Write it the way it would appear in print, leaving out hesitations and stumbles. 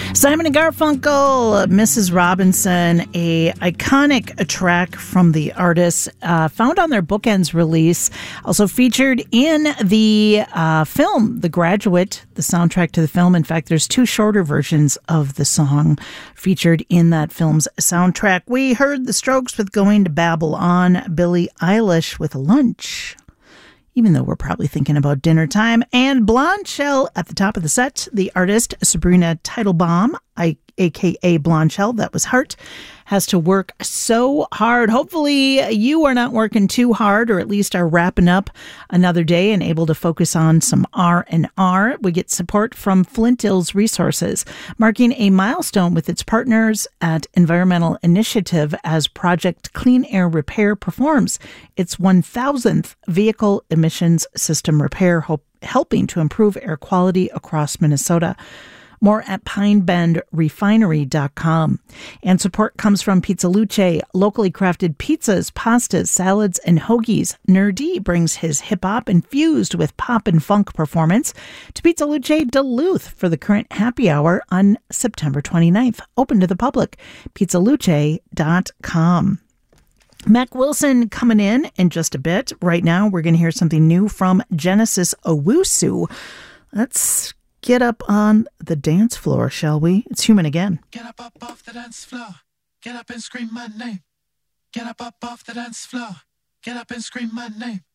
Simon and Garfunkel, Mrs. Robinson, a iconic track from the artists, found on their Bookends release, also featured in the film, The Graduate, the soundtrack to the film. In fact, there's two shorter versions of the song featured in that film's soundtrack. We heard The Strokes with Going to Babylon, Billie Eilish with Lunch, even though we're probably thinking about dinner time, and Blonde Shell at the top of the set, the artist Sabrina Teitelbaum, a.k.a. Blonde Shell, that was Heart, has to work so hard. Hopefully you are not working too hard, or at least are wrapping up another day and able to focus on some R&R. We get support from Flint Hills Resources, marking a milestone with its partners at Environmental Initiative as Project Clean Air Repair performs its 1,000th vehicle emissions system repair, helping to improve air quality across Minnesota. More at pinebendrefinery.com. And support comes from Pizza Luce, locally crafted pizzas, pastas, salads, and hoagies. Nerdy brings his hip-hop infused with pop and funk performance to Pizza Luce Duluth for the current happy hour on September 29th. Open to the public. pizzaluce.com. Mac Wilson coming in just a bit. Right now, we're going to hear something new from Genesis Owusu. Let's get up on the dance floor, shall we? It's Human Again. Get up off the dance floor. Get up and scream my name. Get up off the dance floor. Get up and scream my name.